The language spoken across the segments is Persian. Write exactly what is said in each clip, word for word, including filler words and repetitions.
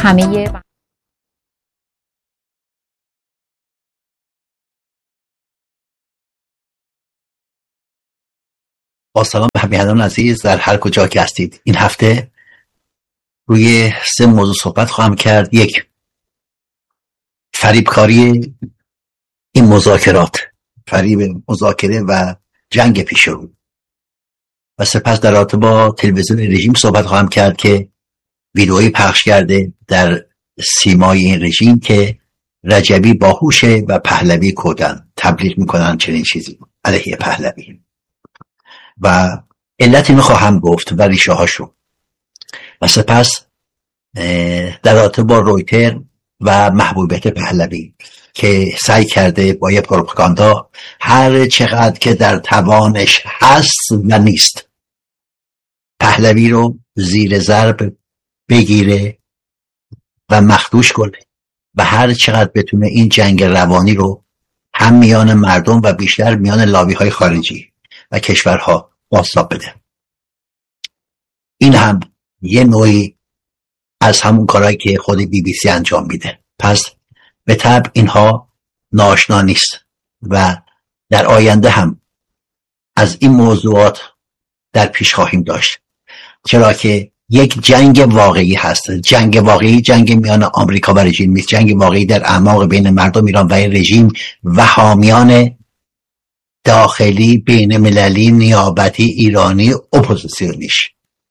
همه با سلام به همیهنان عزیز در هر کجا که هستید. این هفته روی سه موضوع صحبت خواهم کرد. یک، فریبکاری این مذاکرات، فریب مذاکره و جنگ پیش رو، و سپس در رابطه با تلویزیون رژیم صحبت خواهم کرد که ویدئویی پخش کرده در سیمای این رژیم که رجبی باهوشه و پهلوی کودن، تبلیغ میکنن چنین چیزی علیه پهلوی، و علت اینو خواهم گفت و ریشه هاشو، و سپس در رابطه با رویتر و محبوبیت پهلوی که سعی کرده با یه پروپاگاندا هر چقدر که در توانش هست و نیست پهلوی رو زیر ضرب بگیره و مخدوش کنه و هر چقدر بتونه این جنگ روانی رو هم میان مردم و بیشتر میان لابی های خارجی و کشورها بازتاب بده. این هم یه نوعی از همون کارهایی که خود بی بی سی انجام میده. پس به طبع اینها ناآشنا نیست و در آینده هم از این موضوعات در پیش خواهیم داشت، چرا که یک جنگ واقعی هست. جنگ واقعی جنگ میان آمریکا و رژیم نیست، جنگ واقعی در اعماق بین مردم ایران و این رژیم و حامیان داخلی، بین مللی، نیابتی، ایرانی، اپوزیسیونیش.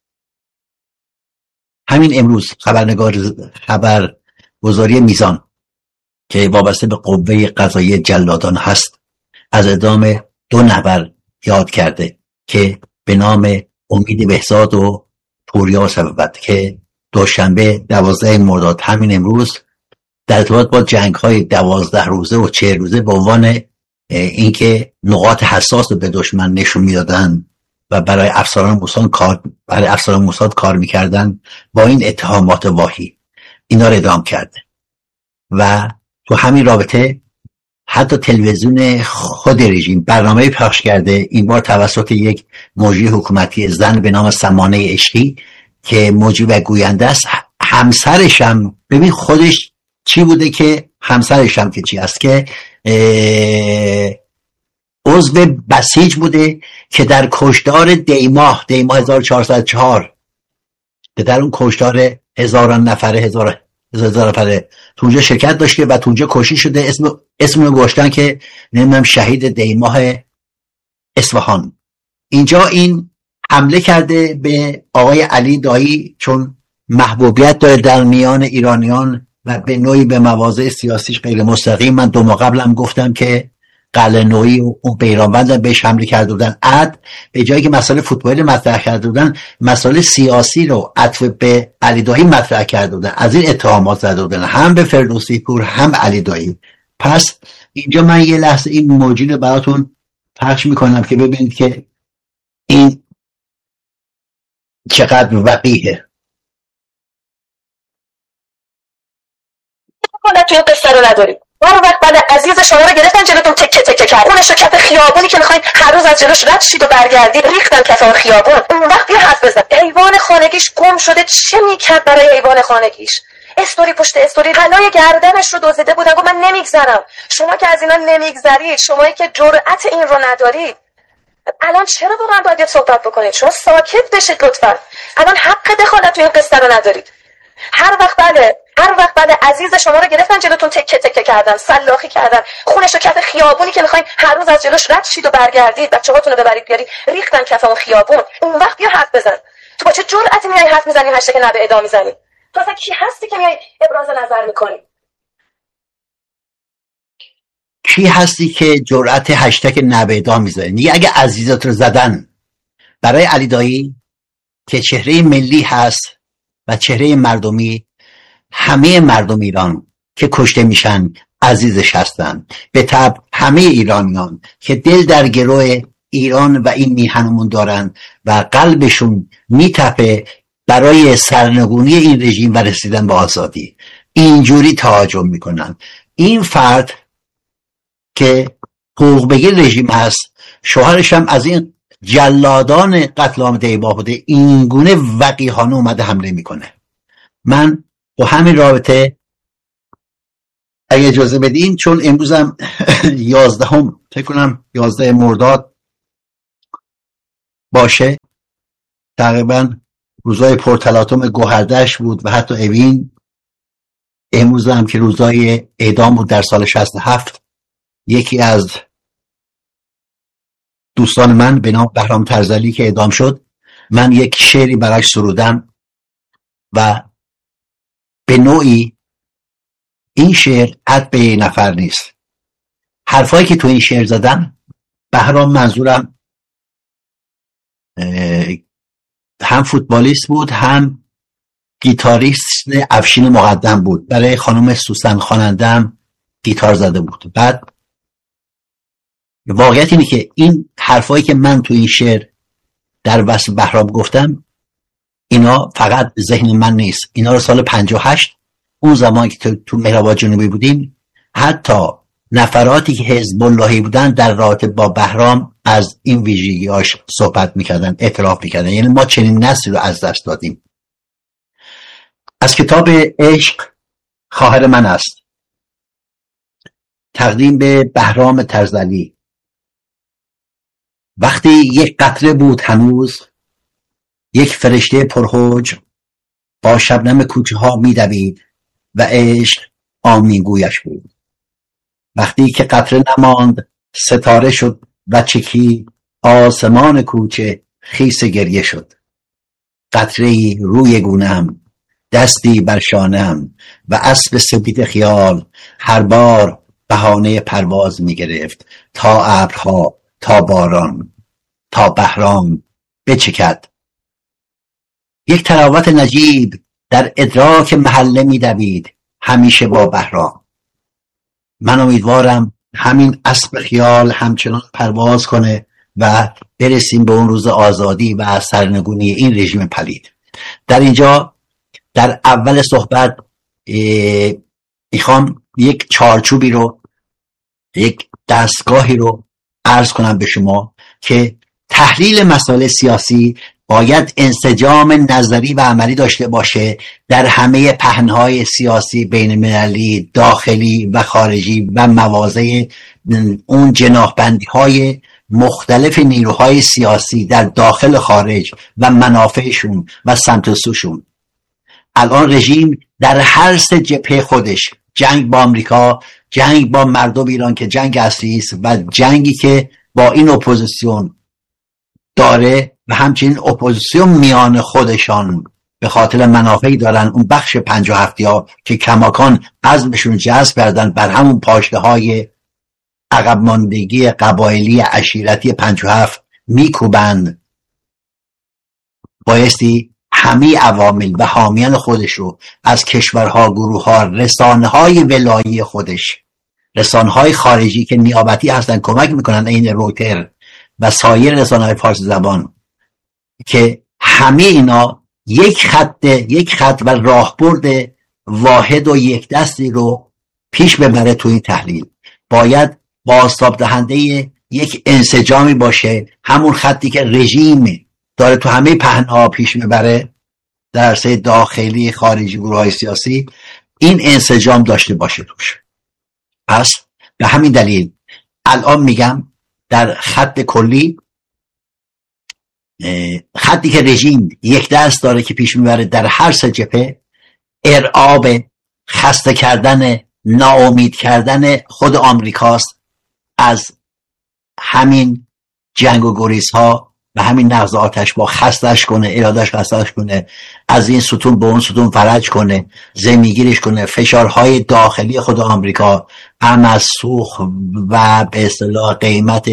همین امروز خبرنگار خبرگزاری میزان که وابسته به قوه قضاییه جلادان هست از اعدام دو نفر یاد کرده که به نام امید بهزاد و پوریا سببت که دوشنبه دوازده مرداد همین امروز در ارتباط با جنگ های دوازده روزه و چه روزه به عنوان اینکه نقاط حساس رو به دشمن نشون میدادن و برای افسران موساد کار برای افسران موساد کار میکردن، با این اتهامات واهی اینا رو اعدام کرده. و تو همین رابطه حتی تلویزیون خود رژیم برنامه پخش کرده، این بار توسط یک مجری حکومتی زن به نام سمانه عشقی که مجری و گوینده است. همسرش هم ببین خودش چی بوده که همسرش هم که چی است که عضو بسیج بوده که در کشتار دیماه دیماه هزار و چهارصد و چهار که در اون کشتار هزاران نفره هزار هزار نفره تو اونجا شرکت داشته و تو اونجا کشته شده. اسم اسم رو گذاشتن که نمیدونم شهید دیماه اصفهان. اینجا این حمله کرده به آقای علی دایی چون محبوبیت داره در میان ایرانیان و به نوعی به مواضع سیاسیش غیر مستقیم. من دو ماه قبلم گفتم که قلعه‌نویی و اون بیرانوند بهش حمله کرده بودن. عد به جایی که مسئله فوتبال مطرح کرده بودن، مسئله سیاسی رو عطف به علی دایی مطرح کرده بودن. از این اتهامات زده بودن هم به فردوسی پور هم علی دایی. پس اینجا من یه لحظه این موجود رو براتون پخش میکنم که ببینید که این چقدر وقیحه. خودت توی قصه رو نداری. هر وقت بعد عزیز شما رو گرفتن جلوتون تکه تکه کرد، خونش رو کف خیابونی که میخواین هر روز از جلوش رد شید و برگردید ریختن کف اون خیابون. اون وقت یه حرف بزن. ایوان خانگیش گم شده، چه میکرد برای ایوان خانگیش؟ استوری پشت استوری، طلای گردنش رو دزدیده بودن. گفت من نمیگذرم. شما که از اینا نمیگذرید، شمایی که جرأت این رو ندارید، الان چرا واقعا باید صحبت بکنید؟ شما ساکت بشید لطفا. الان حق دخالت تو این قصه رو ندارید. هر وقت بله هر وقت بعد عزیز شما رو گرفتن جلوتون تکه تکه کردن، سلاخی کردن، خونش رو کف خیابونی که میخواین هر روز از جلوش رد شید و برگردید، بچه‌هاتون رو ببرید بیارید، ریختن کف اون خیابون. اون وقت بیا حرف بزن. تو با چه جرأتی میای حرف میزنی هشتگ نه به ادامه میزنی؟ تو اصلا کی هستی که میای ابراز نظر میکنی؟ کی هستی که جرأت هشتگ نه به ادامه میزنی؟ اگه عزیزات رو زدن برای علی دایی که چهره ملی هست و چهره مردمی، همه مردم ایران که کشته میشن عزیزش هستن. به طبع همه ایرانیان که دل در گروه ایران و این میهنمون دارن و قلبشون میتپه برای سرنگونی این رژیم و رسیدن به آزادی، اینجوری تهاجم میکنن. این فرد که حقوق بگیر رژیم هست، شوهرش هم از این جلادان قتل عام دیماه بوده، این گونه وقیحانه اومده حمله میکنه. من با همین رابطه اگه اجازه بدین، چون امروزم یازدهم فکر کنم یازده مرداد باشه، تقریبا روزای پرتلاطم گوهردشت بود و حتی اوین. امروز هم که روزای اعدام بود در سال شصت و هفت. یکی از دوستان من به نام بهرام ترزلی که اعدام شد، من یک شعری براش سرودم و به نوعی این شعر عد به نفر نیست. حرفایی که تو این شعر زدم، بهرام منظورم هم فوتبالیست بود، هم گیتاریست افشین مقدم بود. برای خانم سوسن خواننده‌ام گیتار زده بود. بعد واقعیت اینه که این حرفایی که من تو این شعر در وصف بهرام گفتم، اینا فقط ذهن من نیست. اینا رو سال پنجاه و هشت، اون زمان که تو, تو مهرآباد جنوبی بودیم، حتی نفراتی که حزب اللهی بودن در رابطه با بهرام از این ویژگی‌هاش صحبت میکردن، اعتراف میکردن. یعنی ما چنین نسلی رو از دست دادیم. از کتاب عشق خواهر من است، تقدیم به بهرام ترزلی. وقتی یک قطره بود هنوز، یک فرشته پرهوج با شبنم کوچه ها می دوید و عشق آمینگویش بود. وقتی که قطره نماند، ستاره شد و چکی آسمان کوچه خیس گریه شد. قطره‌ای روی گونه‌ام، دستی بر شانه‌ام و اسب سپید خیال هر بار بهانه پرواز می گرفت تا ابرها، تا باران، تا بهرام بچکد. یک تراوت نجیب در ادراک محله می دوید همیشه با بهرام. من امیدوارم همین اسب خیال همچنان پرواز کنه و برسیم به اون روز آزادی و سرنگونی این رژیم پلید. در اینجا در اول صحبت میخوام یک چارچوبی رو، یک دستگاهی رو عرض کنم به شما که تحلیل مسائل سیاسی باید انسجام نظری و عملی داشته باشه در همه پهنهای سیاسی بین المللی، داخلی و خارجی و مواضع اون جناحبندی های مختلف نیروهای سیاسی در داخل خارج و منافعشون و سمت سوشون. الان رژیم در هر سه جبهه خودش، جنگ با آمریکا، جنگ با مردم ایران که جنگ اصلی است و جنگی که با این اپوزیسیون داره و همچنین اپوزیسیون میان خودشان به خاطر منافعی دارن، اون بخش پنجاه و هفتی ها که کماکان عزمشون جذب کردن بر همون پاشنه های عقب ماندگی قبایلی عشیرتی پنجاه و هفت میکوبند. بایستی همه عوامل و حامیان خودش رو از کشورها، گروهها، رسانه های ولایی خودش، رسانه های خارجی که نیابتی هستن کمک میکنن، این رویتر و سایر رسانه های فارسی زبان، که همه اینا یک خط یک خط و راهبرد واحد و یک دستی رو پیش ببره تو این تحلیل. باید بازتاب دهنده یک انسجامی باشه، همون خطی که رژیم داره تو همه پهنها پیش میبره در عرصه داخلی، خارجی، گروه‌های سیاسی، این انسجام داشته باشه توش. پس به همین دلیل الان میگم در خط کلی، خطی که رژیم یک دست داره که پیش میبره در هر سه جبهه، ارعاب، خسته کردن، ناامید کردن خود آمریکاست از همین جنگ و گریزها و همین نقض آتش با خستش کنه، ارادش خستش کنه، از این ستون به اون ستون فرج کنه، زمینگیرش کنه، فشارهای داخلی خود آمریکا، هم از سوخت و به اصطلاح قیمت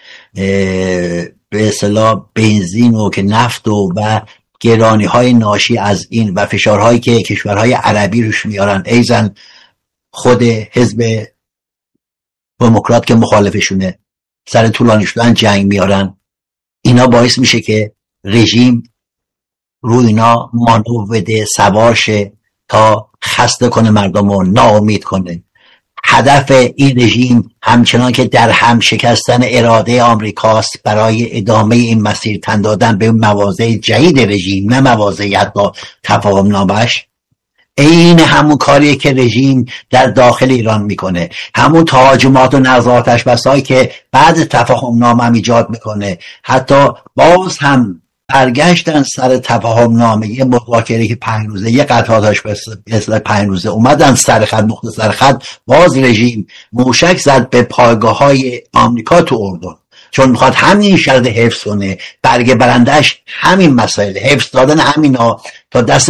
به اصطلاح بنزین و که نفت و و گرانی های ناشی از این و فشارهایی که کشورهای عربی روش میارن، ایزن خود حزب دموکرات که مخالفشونه سر طولانی شدن جنگ میارن، اینا باعث میشه که رژیم رو اینا مانو بده، سوار شه تا خسته کنه مردم رو، ناامید کنه. هدف این رژیم همچنان که در هم شکستن اراده آمریکاست برای ادامه این مسیر، تن دادن به مواضع جدید رژیم، نه مواضع حتی تفاهم نامش. این همون کاریه که رژیم در داخل ایران میکنه، همون تهاجمات و نقض آتش بسایی که بعد تفاهم نامه هم ایجاد میکنه. حتی باز هم برگشتن سر تفاهم نامه مذاکره که پنج روزه یه قطع آتش بس پنج روزه اومدن سر خط، نقطه سر خط، باز رژیم موشک زد به پایگاه های آمریکا تو اردن، چون میخواد همین شرط حفظ کنه. برگ برندش همین مسائل، حفظ دادن همینا تا دست